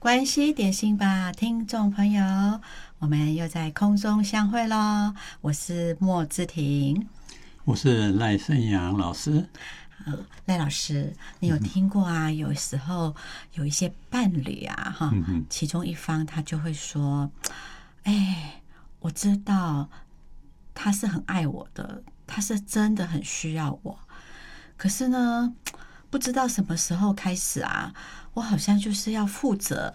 关系点心吧，听众朋友，我们又在空中相会咯。我是莫志婷， 我是赖声阳老师。 赖老师，你有听过啊？有时候有一些伴侣啊，其中一方他就会说：“哎，我知道他是很爱我的，他是真的很需要我。可是呢，不知道什么时候开始啊，我好像就是要负责